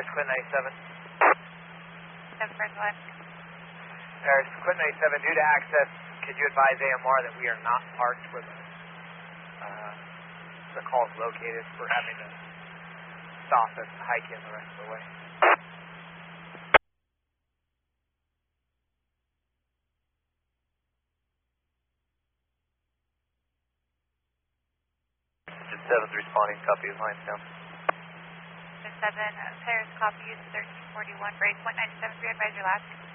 Quinn 97. 7 first line. There's Quinn 97. Due to access, could you advise AMR that we are not parked where the call is located? We're having to stop and hike in the rest of the way. Just 7's responding, copy, lines down. 7, Paris copies 1341, break 197, advise your last.